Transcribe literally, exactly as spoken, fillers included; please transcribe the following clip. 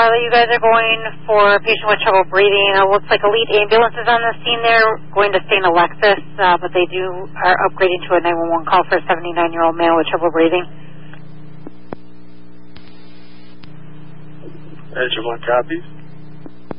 Farley, you guys are going for a patient with trouble breathing. It looks like Elite Ambulance is on the scene there, going to stay in a Lexus, uh, but they do are upgrading to a nine one one call for a seventy-nine-year-old male with trouble breathing. Engine one copies.